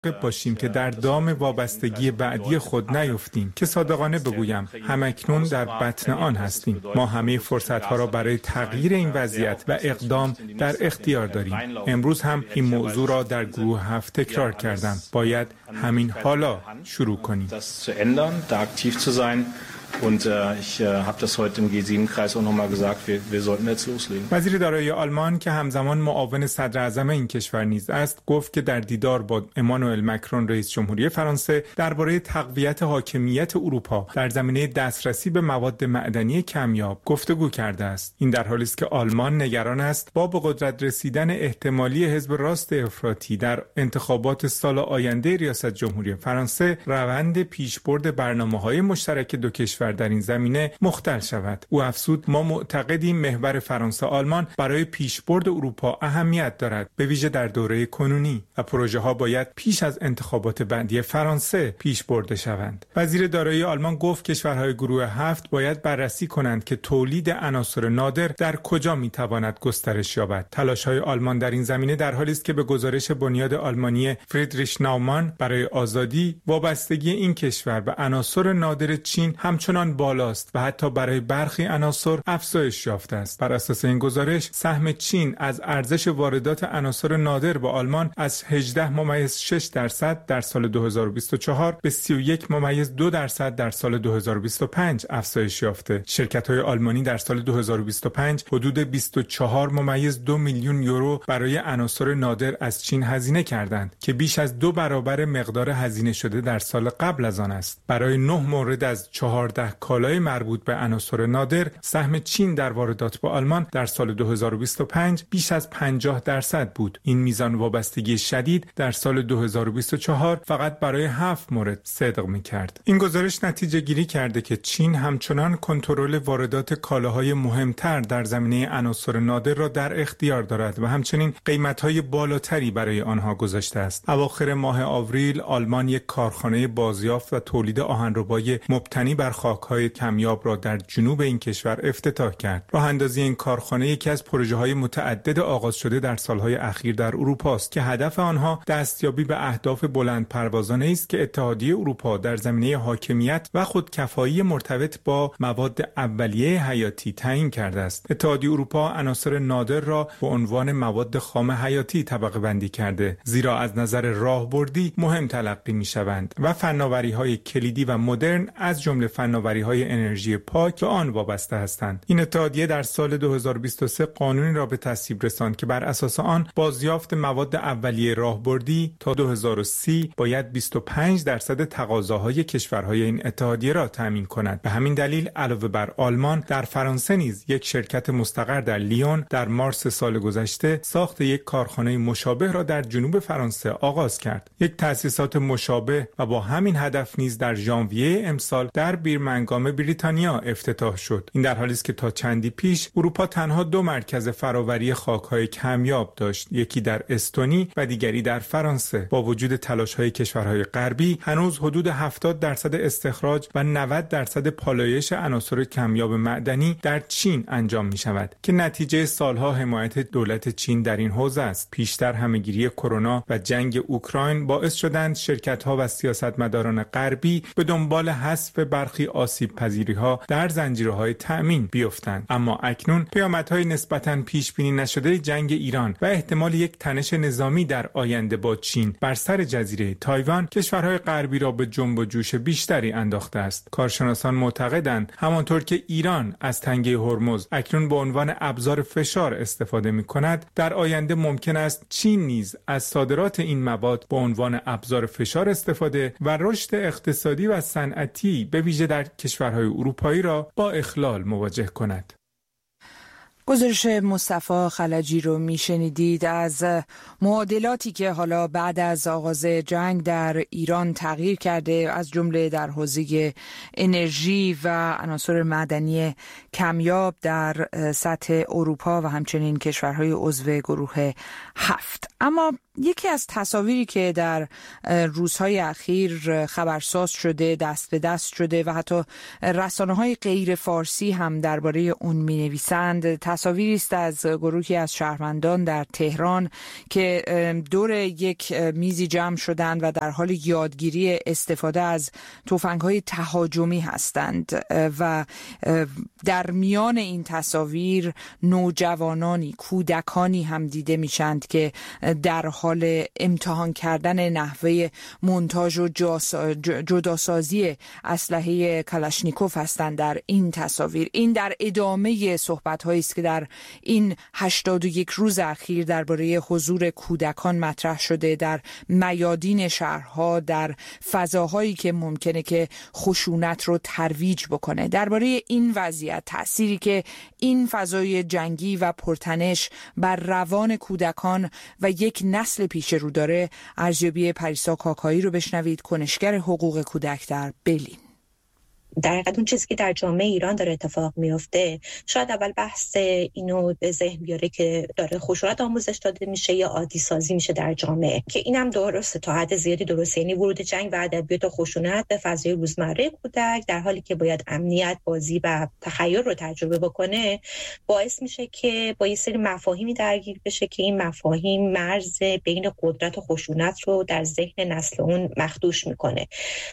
باشیم که در دام وابستگی بعدی خود نیفتیم. که صادقانه بگویم همکنون در بطن آن هستیم. ما همه فرصت‌ها را برای تغییر این وضعیت و اقدام در اختیار داریم. امروز هم این موضوع را در گروه 7 تکرار کردم. باید همین حالا شروع کنیم. Und ich habe das heute im G7-Kreis auch nochmal gesagt, wir sollten jetzt loslegen. وزیر دارایی آلمان که همزمان معاون صدر اعظم این کشور نیز است، گفت که در دیدار با امانوئل مکرون رئیس جمهوری فرانسه درباره تقویت حاکمیت اروپا در زمینه دسترسی به مواد معدنی کمیاب گفتگو کرده است. این در حالی است که آلمان نگران است با به قدرت رسیدن احتمالی حزب راست افراطی در انتخابات سال آینده ریاست جمهوری فرانسه روند پیشبرد برنامه‌های مشترک دو کشور در این زمینه مختل شود. او افزود ما معتقدیم محور فرانسه آلمان برای پیشبرد اروپا اهمیت دارد، به ویژه در دوره کنونی، و پروژه ها باید پیش از انتخابات بعدی فرانسه پیش برده شوند. وزیر دارایی آلمان گفت کشورهای گروه 7 باید بررسی کنند که تولید عناصر نادر در کجا میتواند گسترش یابد. تلاش‌های آلمان در این زمینه در حالی است که به گزارش بنیاد آلمانی فریدریش ناومان برای آزادی وابستگی این کشور به عناصر نادر چین همچنان بالاست و حتی برای برخی عناصر افزایش یافته است. بر اساس این گزارش سهم چین از ارزش واردات عناصر نادر به آلمان از 18.6% در سال 2024 به 31.2% در سال 2025 افزایش یافته. شرکت‌های آلمانی در سال 2025 حدود 24.2 میلیون یورو برای عناصر نادر از چین هزینه کردند که بیش از 2 برابر مقدار هزینه شده در سال قبل از آن است. برای 9 مورد از 14 کالای مربوط به عناصر نادر سهم چین در واردات به آلمان در سال 2025 بیش از 50% بود. این میزان وابستگی شدید در سال 2024 فقط برای 7 مورد صدق می‌کرد. این گزارش نتیجه گیری کرده که چین همچنان کنترل واردات کالاهای مهمتر در زمینه عناصر نادر را در اختیار دارد و همچنین قیمت‌های بالاتری برای آنها گذاشته است. اواخر ماه آوریل آلمان یک کارخانه بازیافت و تولید آهنربای مبتنی بر خاک‌های کمیاب را در جنوب این کشور افتتاح کرد. راه اندازی این کارخانه یکی از پروژه‌های متعدد آغاز شده در سال‌های اخیر در اروپا است که هدف آنها دستیابی به اهداف بلندپروازانه است که اتحادیه اروپا در زمینه حاکمیت و خودکفایی مرتبط با مواد اولیه حیاتی تعیین کرده است. اتحادیه اروپا عناصر نادر را به عنوان مواد خام حیاتی طبقه بندی کرده، زیرا از نظر راهبردی مهم تلقی می‌شوند و فناوری‌های کلیدی و مدرن از جمله فناوری‌های انرژی پاک به آن وابسته هستند. این اتحادیه در سال 2023 قانونی را به تصویب رساند که بر اساس آن بازیافت مواد اولیه راهبردی تا 2030 باید 25% تقاضاهای کشورهای این اتحادیه را تامین کند. به همین دلیل علاوه بر آلمان در فرانسه نیز یک شرکت مستقر در لیون در مارس سال گذشته ساخت یک کارخانه مشابه را در جنوب فرانسه آغاز کرد. یک تأسیسات مشابه و با همین هدف نیز در ژانویه امسال در بیرمنگام بریتانیا افتتاح شد. این در حالی است که تا چندی پیش اروپا تنها 2 مرکز فراوری خاک‌های کمیاب داشت، یکی در استونی و دیگری در فرانسه. با وجود تلاش‌های کشورهای غربی هنوز حدود 70% استخراج و 90% پالایش عناصر کمیاب معدنی در چین انجام می‌شود که نتیجه سالها حمایت دولت چین در این حوزه است. پیشتر همه‌گیری کرونا و جنگ اوکراین باعث شدند شرکت‌ها و سیاستمداران غربی به دنبال حذف برخی آسیب‌پذیری‌ها در زنجیره‌های تأمین بیفتند. اما اکنون پیامدهای نسبتاً پیش‌بینی نشده جنگ ایران و احتمال یک تنش نظامی در آینده با چین بر سر جزیره تایوان کشورهای غربی را به جنب و جوش بیشتری انداخته است. کارشناسان معتقدند همانطور که ایران از تنگه هرمز اکنون به عنوان ابزار فشار استفاده می‌کند، در آینده ممکن است چین نیز از صادرات این مواد به عنوان ابزار فشار استفاده و رشد اقتصادی و صنعتی به ویژه در کشورهای اروپایی را با اخلال مواجه کند. گزارش مصطفی خلجی رو میشنیدید از معادلاتی که حالا بعد از آغاز جنگ در ایران تغییر کرده، از جمله در حوزه انرژی و عناصر معدنی کمیاب در سطح اروپا و همچنین کشورهای عضو گروه 7. اما یکی از تصاویری که در روزهای اخیر خبرساز شده، دست به دست شده و حتی رسانه‌های غیر فارسی هم درباره اون می‌نویسند، تصاویری است از گروهی از شهروندان در تهران که دور یک میزی جمع شدند و در حال یادگیری استفاده از تفنگ‌های تهاجمی هستند و در میان این تصاویر نوجوانانی، کودکانی هم دیده میشند که در حال امتحان کردن نحوه مونتاژ و جداسازی اسلحه کلاشنیکوف هستند در این تصاویر. این در ادامه صحبت‌هایی است که در این 81 روز اخیر درباره حضور کودکان مطرح شده در میادین شهرها، در فضاهایی که ممکنه که خشونت رو ترویج بکنه. درباره این وضعیت، تأثیری که این فضای جنگی و پرتنش بر روان کودکان و یک نسل پیش رو داره، ارزیابی پریسا کاکایی رو بشنوید، کنشگر حقوق کودک در برلین. در حقیقت اون چیزی که در جامعه ایران داره اتفاق میفته، شاید اول بحث اینو به ذهن بیاره که داره خشونت آموزش داده میشه یا عادی سازی میشه در جامعه، که اینم درسته، تا حد زیادی درسته. یعنی ورود جنگ و ادبیات و خشونت به فضای روزمره کودک در حالی که باید امنیت، بازی و تخیل رو تجربه بکنه، باعث میشه که با یه سری مفاهیمی درگیر بشه که این مفاهیم مرز بین قدرت و خشونت رو در ذهن نسل اون مخدوش میکنه.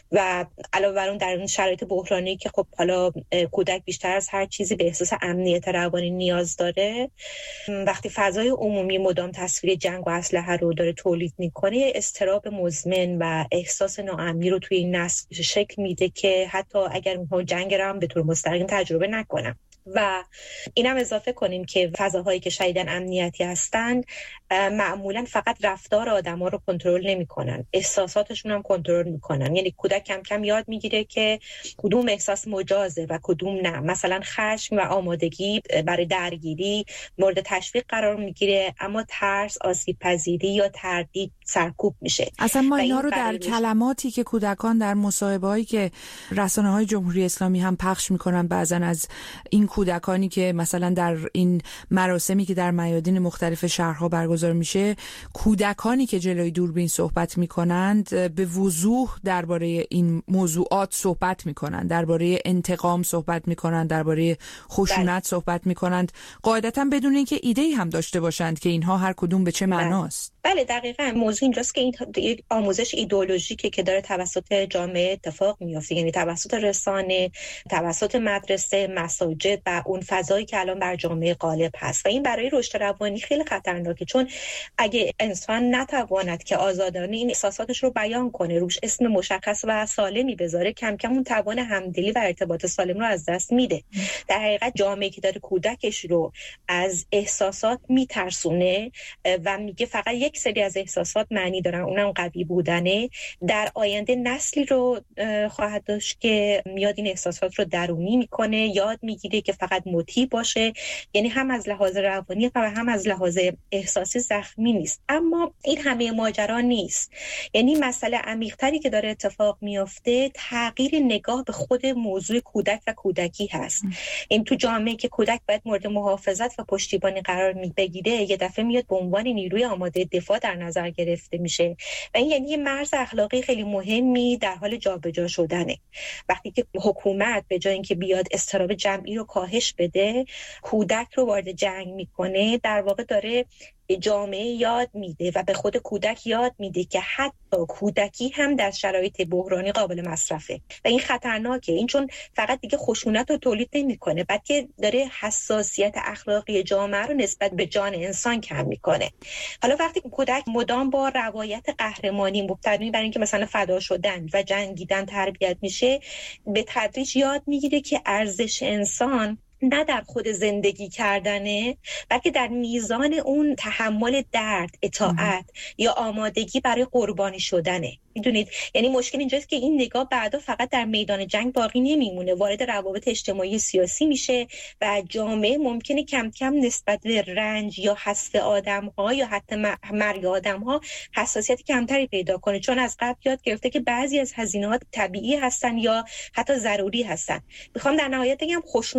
و علاوه بر اون در اون شرایط بحرانی که خب حالا کودک بیشتر از هر چیزی به احساس امنیت روانی نیاز داره، وقتی فضای عمومی مدام تصویر جنگ و اسلحه رو داره تولید میکنه، اضطراب مزمن و احساس ناامنی رو توی این نسل شکل میده که حتی اگر اونها جنگ رو هم به طور مستقیم تجربه نکنن. و اینم اضافه کنیم که فضاهایی که شدیداً امنیتی هستند معمولاً فقط رفتار آدم‌ها رو کنترل نمی‌کنن، احساساتشون هم کنترل می‌کنن. یعنی کودک کم کم یاد می‌گیره که کدوم احساس مجازه و کدوم نه. مثلا خشم و آمادگی برای درگیری مورد تشویق قرار می‌گیره، اما ترس، آسیب‌پذیری یا تردید سرکوب میشه. اصلا ما اینا رو در کلماتی که کودکان در مصاحبه‌هایی که رسانه‌های جمهوری اسلامی هم پخش می‌کنن، بعضاً از این کودکانی که مثلا در این مراسمی که در میادین مختلف شهرها برگزار میشه، کودکانی که جلوی دوربین صحبت میکنند به وضوح درباره این موضوعات صحبت میکنند، درباره انتقام صحبت میکنند، درباره خشونت صحبت میکنند، قاعدتا بدون اینکه ایده‌ای هم داشته باشند که اینها هر کدوم به چه معناست. بله دقیقاً. موضوع اینجاست که این آموزش ایدئولوژیکه که داره توسط جامعه اتفاق میفته، یعنی توسط رسانه، توسط مدرسه، مساجد و اون فضایی که الان بر جامعه غالب هست. و این برای رشد روانی خیلی خطرناکه، چون اگه انسان نتواند که آزادانه این احساساتش رو بیان کنه، روش اسم مشخص و سالمی بذاره، کم کم اون توان همدلی و ارتباط سالم رو از دست میده. در حقیقت جامعه‌ای که داره کودکش رو از احساسات میترسونه و میگه فقط یک سری از احساسات معنی دارن، اونم قوی بودنه، در آینده نسلی رو خواهد داشت که میاد این احساسات رو درونی میکنه، یاد میگیره که فقط مطیع باشه. یعنی هم از لحاظ روانی و هم از لحاظ احساسی زخمی نیست. اما این همه ماجرا نیست. یعنی مسئله عمیق‌تری که داره اتفاق میفته تغییر نگاه به خود موضوع کودک و کودکی هست. این تو جامعه که کودک باید مورد محافظت و پشتیبانی قرار بگیره، یه دفعه میاد به عنوان نیروی آماده دفاع در نظر گرفته میشه و این یعنی یه مرز اخلاقی خیلی مهمی در حال جابجا شدنه. وقتی که حکومت به جای اینکه بیاد اضطراب جمعی رو کاهش بده، کودک رو وارد جنگ میکنه، در واقع داره جامعه یاد میده و به خود کودک یاد میده که حتی کودکی هم در شرایط بحرانی قابل مصرفه و این خطرناکه. این چون فقط دیگه خشونت رو تولید نمیکنه، بلکه داره حساسیت اخلاقی جامعه رو نسبت به جان انسان کم میکنه. حالا وقتی کودک مدام با روایت قهرمانی مبتنی بر اینکه مثلا فدا شدن و جنگیدن تربیت میشه، به تدریج یاد میگیره که ارزش انسان نه در خود زندگی کردنه، بلکه در میزان اون تحمل درد، اطاعت یا آمادگی برای قربانی شدنه. میدونید، یعنی مشکل اینجاست که این نگاه بعدا فقط در میدان جنگ باقی نمیمونه، وارد روابط اجتماعی سیاسی میشه و جامعه ممکنه کم کم نسبت به رنج یا حذف آدم‌ها یا حتی مرگ آدم‌ها حساسیت کمتری پیدا کنه، چون از قبل یاد گرفته که بعضی از هزینه‌ها طبیعی هستن یا حتی ضروری هستن. میخوام در نهایت بگم خشونت فقط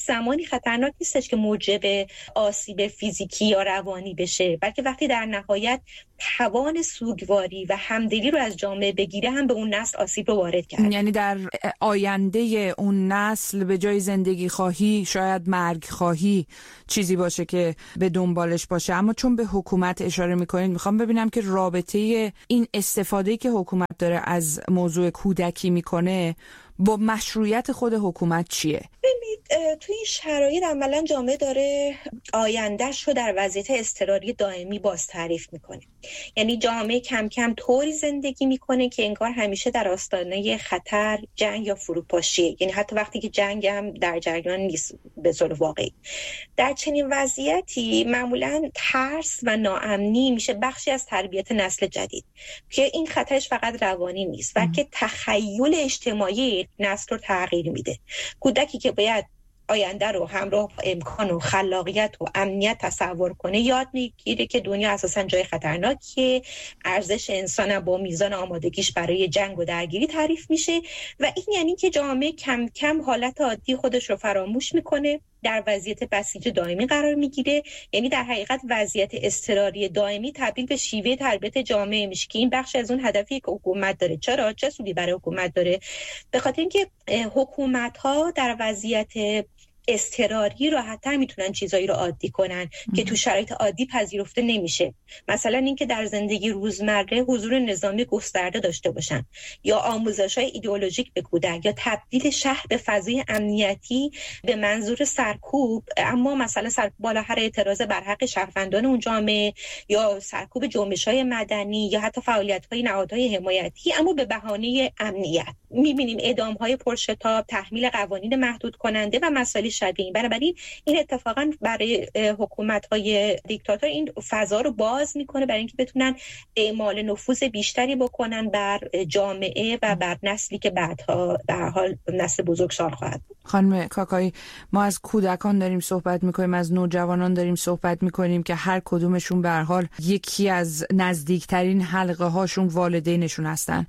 زمانی خطرناک نیستش که موجب آسیب فیزیکی یا روانی بشه، بلکه وقتی در نهایت توان سوگواری و همدلی رو از جامعه بگیره هم به اون نسل آسیب رو وارد کرد. یعنی در آینده اون نسل به جای زندگی خواهی شاید مرگ خواهی چیزی باشه که به دنبالش باشه. اما چون به حکومت اشاره میکنید، میخوام ببینم که رابطه این استفاده که حکومت داره از موضوع کودکی میکنه با مشروعیت خود حکومت چیه؟ توی این شرایط عملا جامعه داره آیندهش رو در وضعیت اضطراری دائمی باز تعریف میکنه. یعنی جامعه کم کم طوری زندگی میکنه که انگار همیشه در آستانه خطر، جنگ یا فروپاشیه. یعنی حتی وقتی که جنگ هم در جریان نیست به صورت واقعی. در چنین وضعیتی معمولا ترس و ناامنی میشه بخشی از تربیت نسل جدید که این خطرش فقط روانی نیست، بلکه تخیل اجتماعی نسل رو تغییر میده. کودکی که باید آینده رو همراه با امکان و خلاقیت و امنیت تصور کنه یاد میگیره که دنیا اساساً جای خطرناکیه، ارزش انسان با میزان آمادگیش برای جنگ و درگیری تعریف میشه و این یعنی که جامعه کم کم حالت عادی خودش رو فراموش میکنه، در وضعیت بسیج دائمی قرار میگیره. یعنی در حقیقت وضعیت اضطراری دائمی تبدیل به شیوه تربیت جامعه میشه که این بخش از اون هدفی که حکومت داره. چرا؟ چه سودی برای حکومت داره؟ به خاطر اینکه حکومت‌ها در وضعیت اضطراری راحت‌تر میتونن چیزایی رو عادی کنن که تو شرایط عادی پذیرفته نمیشه. مثلا اینکه در زندگی روزمره حضور نظامی گسترده داشته باشن یا آموزش‌های ایدئولوژیک به کودک یا تبدیل شهر به فضای امنیتی به منظور سرکوب، اما مثلا سرکوب بالا هر اعتراض بر حق شهروندان اون جامعه یا سرکوب جنبش‌های مدنی یا حتی فعالیت‌های نهادهای حمایتی، اما به بهانه امنیت. می‌بینیم اعدام‌های پرشتاب، تحمیل قوانین محدود کننده و مسائل شبیه. بنابراین این اتفاقا برای حکومت‌های دیکتاتور این فضا رو باز میکنه برای اینکه بتونن اعمال نفوذ بیشتری بکنن بر جامعه و بر نسلی که بعدها به هر حال نسل بزرگسال خواهد بود. خانم کاکایی، ما از کودکان داریم صحبت میکنیم، از نوجوانان داریم صحبت میکنیم که هر کدومشون به هر حال یکی از نزدیکترین حلقه هاشون والدینشون هستن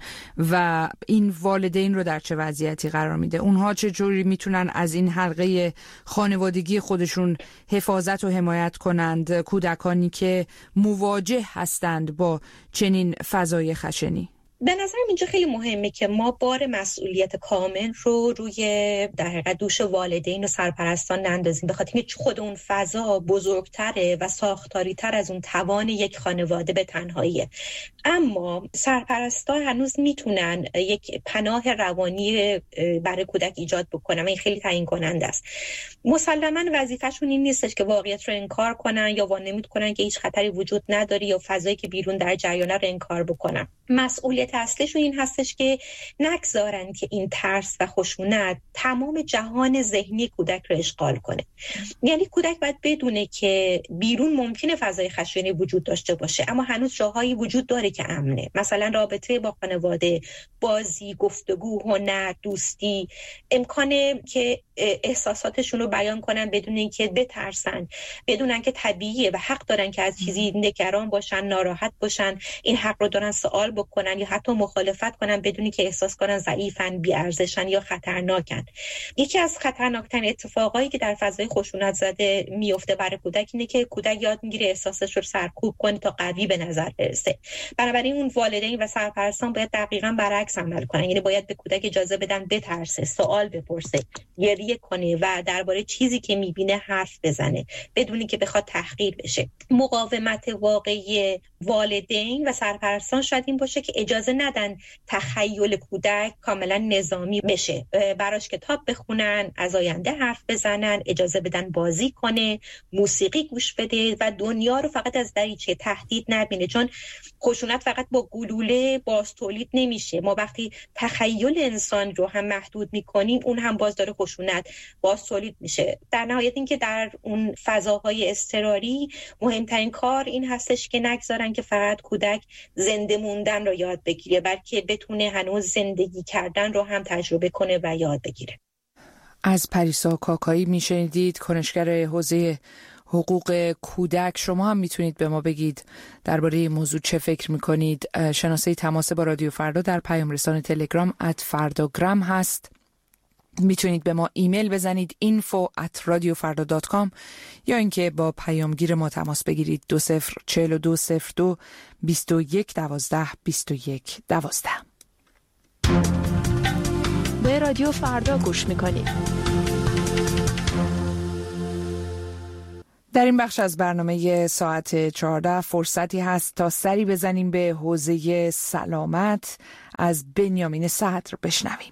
و این والدین رو در چه وضعیتی قرار میده؟ اونها چه جوری میتونن از این حلقه خانوادگی خودشون حفاظت و حمایت کنند کودکانی که مواجه هستند با چنین فضای خشنی؟ به نظرم اینجا خیلی مهمه که ما بار مسئولیت کامل رو روی در حقیقت دوش والدین و سرپرستان نندازیم، به خاطر اینکه خود اون فضا بزرگتره و ساختاری‌تر از اون توان یک خانواده به تنهاییه. اما سرپرستان هنوز میتونن یک پناه روانی برای کودک ایجاد بکنن و این خیلی تعیین کننده است. مسلماً وظیفه‌شون این نیستش که واقعیت رو انکار کنن یا وانمود کنن که هیچ خطری وجود نداره یا فضایی که بیرون در جریان رو انکار بکنن. مسئولیت اصلیشون این هستش که نگذارن که این ترس و خشونت تمام جهان ذهنی کودک رو اشغال کنه. یعنی کودک باید بدونه که بیرون ممکنه فضای خشنی وجود داشته باشه، اما هنوز جاهایی وجود داره که امنه. مثلا رابطه با خانواده، بازی، گفتگو، هنر، دوستی، امکانه که احساساتشون رو بیان کنن بدون اینکه بترسن، بدونن که طبیعیه و حق دارن که از چیزی نگران باشن، ناراحت باشن، این حق رو دارن سوال بکنن یا حتی مخالفت کنن بدونی که احساس کنن ضعیفن، بی‌ارزشن یا خطرناکن. یکی از خطرناکترین اتفاقایی که در فضای خشونت زده میفته برای کودک اینه که کودک یاد میگیره احساسش رو سرکوب کنه تا قوی به نظر برسه. بنابراین اون والدین و سرپرستان باید دقیقاً برعکس عمل کنن، یعنی باید به کودک اجازه بدن بترسه، سوال بپرسه، گریه کنه و درباره چیزی که میبینه حرف بزنه بدونی که بخواد تحقیر بشه. مقاومت واقعی والدین و سرپرستان شاید این باشه که اجازه ندن تخیل کودک کاملا نظامی بشه، براش کتاب بخونن، از آینده حرف بزنن، اجازه بدن بازی کنه، موسیقی گوش بده و دنیا رو فقط از دریچه تهدید نبینه، چون خشونت فقط با گلوله باز تولید نمیشه. ما وقتی تخیل انسان رو هم محدود میکنیم اون هم باز داره خشونت باز تولید میشه. در نهایت این که در اون فضاهای اضطراری مهمترین کار این هستش که نگذارن که فقط کودک زنده موندن رو یاد بگیره، بلکه بتونه هنوز زندگی کردن رو هم تجربه کنه و یاد بگیره. از پریسا کاکایی میشنیدید، کنشگر حوزه حقوق کودک. شما هم میتونید به ما بگید درباره این موضوع چه فکر میکنید. شناسه تماس با رادیو فردا در پیام رسان تلگرام @فرداگرام هست میتونید به ما ایمیل بزنید info@radiofarda.com یا اینکه با پیامگیر ما تماس بگیرید 204202 2112 2112. به رادیو فردا گوش میکنید. در این بخش از برنامه ساعت 14 فرصتی هست تا سری بزنیم به حوزه سلامت. از بنیامین صدر بشنویم.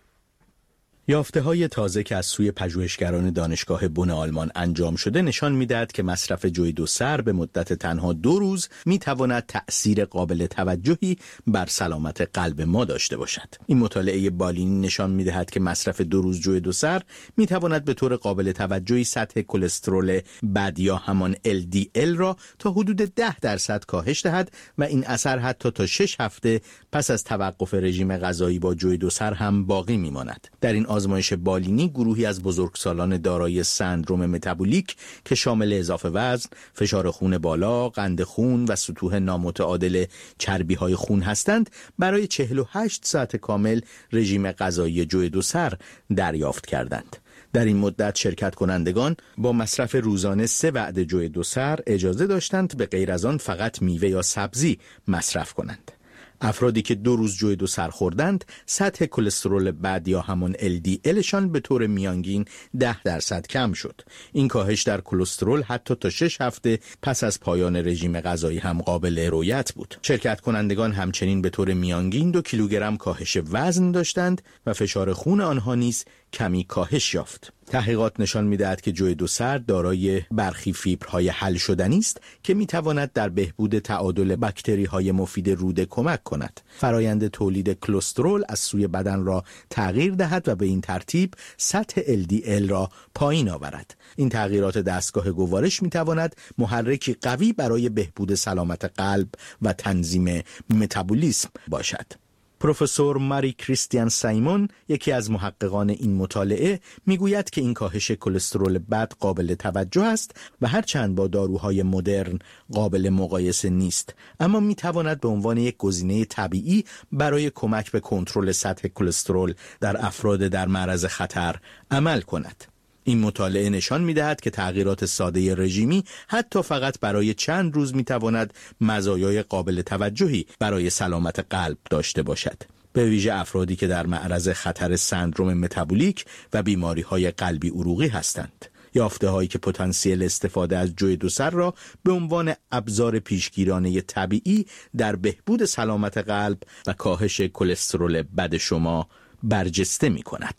یافته‌های تازه که از سوی پژوهشگران دانشگاه بن آلمان انجام شده نشان می‌دهد که مصرف جوی دو سر به مدت تنها 2 روز می‌تواند تأثیر قابل توجهی بر سلامت قلب ما داشته باشد. این مطالعه بالینی نشان می‌دهد که مصرف 2 روز جوی دو سر می‌تواند به طور قابل توجهی سطح کلسترول بد یا همان LDL را تا حدود 10% کاهش دهد و این اثر حتی تا 6 هفته پس از توقف رژیم غذایی با جوی دو سر هم باقی می‌ماند. در این آزمایش بالینی گروهی از بزرگسالان دارای سندروم متابولیک که شامل اضافه وزن، فشار خون بالا، قند خون و سطوح نامتعادل چربی‌های خون هستند، برای 48 ساعت کامل رژیم غذایی جوی دو سر دریافت کردند. در این مدت شرکت کنندگان با مصرف روزانه 3 وعده جوی دو سر اجازه داشتند به غیر از آن فقط میوه یا سبزی مصرف کنند. افرادی که 2 روز جوی دو سر خوردند، سطح کلسترول بد یا همان LDLشان به طور میانگین 10% کم شد. این کاهش در کلسترول حتی تا 6 هفته پس از پایان رژیم غذایی هم قابل رؤیت بود. شرکت کنندگان همچنین به طور میانگین 2 کیلوگرم کاهش وزن داشتند و فشار خون آنها نیز کمی کاهش یافت. تحقیقات نشان می‌دهد که جوی دو سر دارای برخی فیبرهای حل شدنی است که می‌تواند در بهبود تعادل باکتری‌های مفید روده کمک کند. فرایند تولید کلسترول از سوی بدن را تغییر دهد و به این ترتیب سطح LDL را پایین آورد. این تغییرات دستگاه گوارش می‌تواند محرکی قوی برای بهبود سلامت قلب و تنظیم متابولیسم باشد. پروفسور ماری کریستیان سایمون، یکی از محققان این مطالعه، میگوید که این کاهش کلسترول بد قابل توجه است و هرچند با داروهای مدرن قابل مقایسه نیست، اما میتواند به عنوان یک گزینه طبیعی برای کمک به کنترل سطح کلسترول در افراد در معرض خطر عمل کند. این مطالعه نشان می‌دهد که تغییرات ساده رژیمی حتی فقط برای چند روز می‌تواند مزایای قابل توجهی برای سلامت قلب داشته باشد، به ویژه افرادی که در معرض خطر سندروم متابولیک و بیماری‌های قلبی عروقی هستند. یافته‌هایی که پتانسیل استفاده از جوی دو سر را به عنوان ابزار پیشگیرانه طبیعی در بهبود سلامت قلب و کاهش کلسترول بد شما برجسته می‌کند.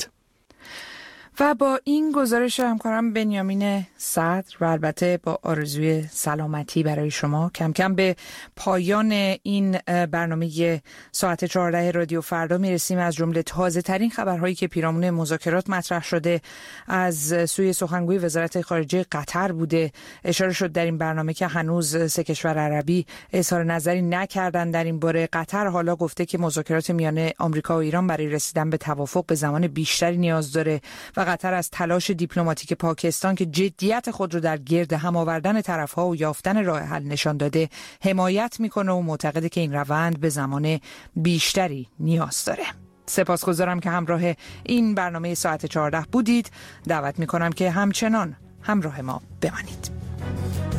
و با این گزارش همکارم بنیامین صدر و البته با آرزوی سلامتی برای شما کم کم به پایان این برنامه ساعت 14 رادیو فردا میرسیم. از جمله تازه ترین خبرهایی که پیرامون مذاکرات مطرح شده از سوی سخنگوی وزارت خارجه قطر بوده. اشاره شد در این برنامه که هنوز 3 کشور عربی اظهار نظری نکردن در این باره. قطر حالا گفته که مذاکرات میان آمریکا و ایران برای رسیدن به توافق به زمان بیشتری نیاز داره و قطر از تلاش دیپلماتیک پاکستان که جدیت خود رو در گرد هم آوردن طرف‌ها و یافتن راه حل نشان داده حمایت میکنه و معتقده که این روند به زمان بیشتری نیاز داره. سپاسگزارم که همراه این برنامه ساعت 14 بودید. دعوت میکنم که همچنان همراه ما بمانید.